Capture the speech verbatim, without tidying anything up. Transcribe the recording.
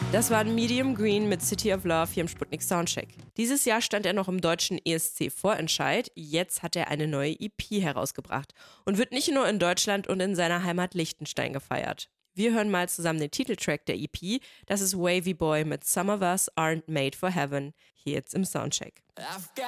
Das war Medium Green mit City of Love hier im Sputnik Soundcheck. Dieses Jahr stand er noch im deutschen E S C-Vorentscheid. Jetzt hat er eine neue E P herausgebracht und wird nicht nur in Deutschland und in seiner Heimat Liechtenstein gefeiert. Wir hören mal zusammen den Titeltrack der E P. Das ist Wavy Boy mit Some of Us Aren't Made for Heaven. Hier jetzt im Soundcheck.